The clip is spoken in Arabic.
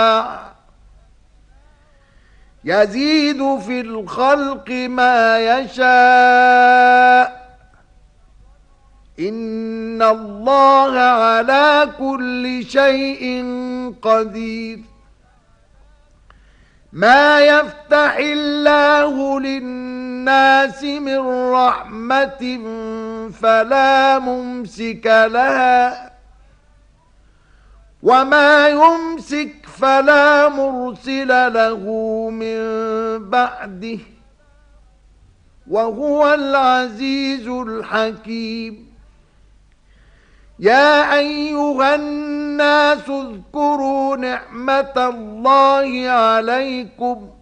يزيد في الخلق ما يشاء إن الله على كل شيء قدير. ما يفتح الله للناس من رحمة فلا ممسك لها وما يمسك فلا مرسل له من بعده وهو العزيز الحكيم. يا أيها الناس اذكروا نعمة الله عليكم